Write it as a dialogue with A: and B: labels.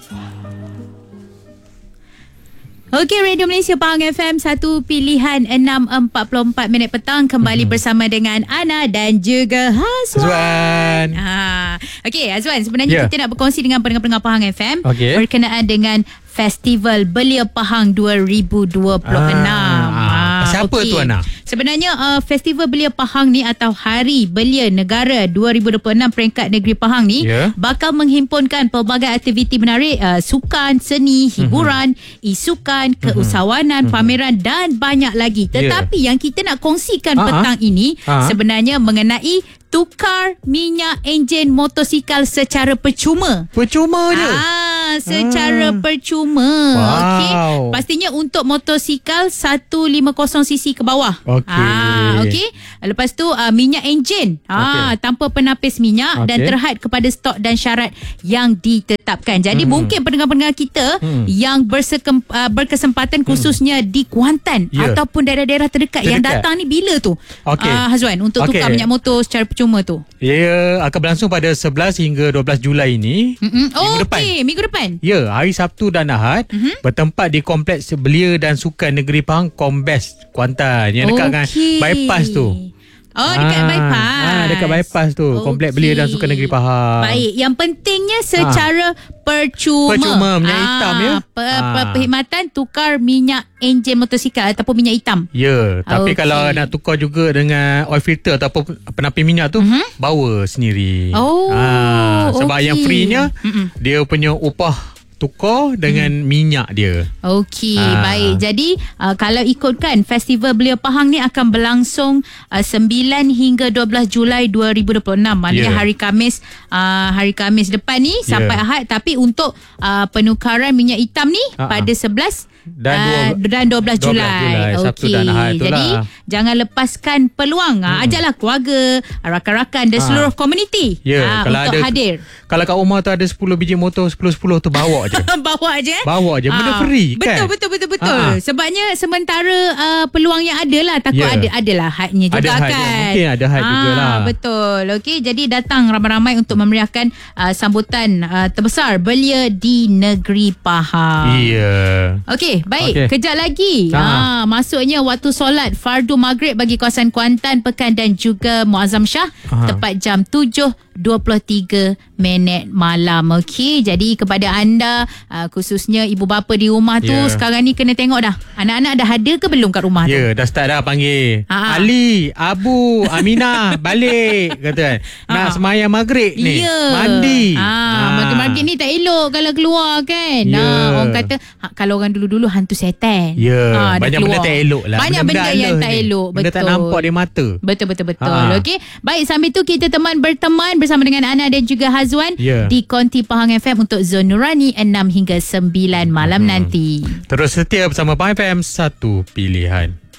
A: Okey, Radio Malaysia Pahang FM 1 pilihan 6.44 minit petang kembali bersama dengan Ana dan juga Hazwan. Okey, Hazwan, sebenarnya kita nak berkongsi dengan pendengar-pendengar Pahang FM berkenaan dengan Festival Belia Pahang 2026.
B: Siapa tu, Ana?
A: Sebenarnya Festival Belia Pahang ni atau Hari Belia Negara 2026 peringkat negeri Pahang ni bakal menghimpunkan pelbagai aktiviti menarik, sukan, seni, hiburan, isukan, keusahawanan, pameran dan banyak lagi. Tetapi yang kita nak kongsikan petang ini sebenarnya mengenai tukar minyak enjin motosikal secara percuma.
B: Percuma je?
A: Secara percuma. Okey. Pastinya untuk motosikal 150cc ke bawah. Okey. Lepas tu minyak enjin tanpa penapis minyak dan terhad kepada stok dan syarat yang ditetapkan. Jadi mungkin pendengar-pendengar kita yang berkesempatan khususnya di Kuantan ataupun daerah-daerah terdekat yang datang ni bila tu? Hazwan, untuk tukar minyak motor secara percuma tu.
B: Akan berlangsung pada 11 hingga 12 Julai ini.
A: Minggu depan.
B: Ya, hari Sabtu dan Ahad bertempat di Kompleks Belia dan Sukan Negeri Pahang Kombes Kuantan yang dekat dengan bypass tu.
A: Dekat bypass.
B: Dekat bypass tu. Kompleks Belia dan Sukan Negeri Pahang.
A: Baik, yang pentingnya secara percuma
B: minyak hitam ya.
A: Perkhidmatan tukar minyak enjin motosikal ataupun minyak hitam.
B: Ya, tapi kalau nak tukar juga dengan oil filter ataupun penapis minyak tu bawa sendiri. Sebab yang free-nya dia punya upah tukar dengan minyak dia. Okey,
A: baik. Jadi kalau ikutkan Festival Belia Pahang ni akan berlangsung 9 hingga 12 Julai 2026. Maknanya hari Khamis depan ni sampai Ahad. Tapi untuk penukaran minyak hitam ni pada 11 dan 12 Julai.
B: Sabtu dan Ahad itulah.
A: Jadi jangan lepaskan peluang. Ajaklah keluarga, rakan-rakan dan seluruh komuniti untuk hadir.
B: Kalau kat rumah tu ada 10 biji motor, 10-10 tu bawa je. Bawa je. Benda free kan?
A: Betul. Sebabnya sementara peluang yang ada lah. Takut adalah hadnya juga kan.
B: Mungkin ada had jugalah.
A: Betul. Okey, jadi datang ramai-ramai untuk memeriahkan sambutan terbesar Belia di negeri Pahang. Okey, baik. Kejap lagi masuknya waktu solat fardu maghrib bagi kawasan Kuantan, Pekan dan juga Muazzam Shah tepat jam 7.23 malam. Okey, jadi kepada anda khususnya ibu bapa di rumah tu sekarang ni kena tengok dah anak-anak dah ada ke belum kat rumah tu.
B: Dah start dah panggil Ali, Abu, Aminah balik kata kan. Nak semayang maghrib ni. Mandi.
A: Maghrib ni tak elok kalau keluar kan. Orang kata kalau orang dulu-dulu hantu setan.
B: Banyak benda tak elok lah.
A: Banyak benda yang tak elok.
B: Benda tak nampak di mata.
A: Betul. Okey, baik, sambil tu kita berteman bersama dengan Ana dan juga Hazwan di Konti Pahang FM untuk Zon Nurani 6 hingga 9 malam nanti.
B: Terus setia bersama Pahang FM 1 pilihan.